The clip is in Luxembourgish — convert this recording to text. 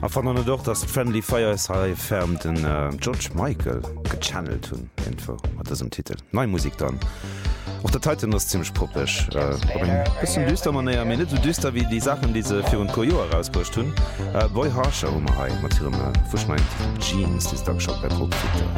fan an doch dat Friendly Fire ferm den George Michael gechannelt hunn info mat dem Titel. Nei Musik dann. Och der Titan ass ziemlich poppech. Bisschen düster man ja net so düster wie die Sachen diese fir un Kojo herausbrucht hunn. Boy Harscher hai mat fuschmeint Jeans, die Dogshop bei Pro.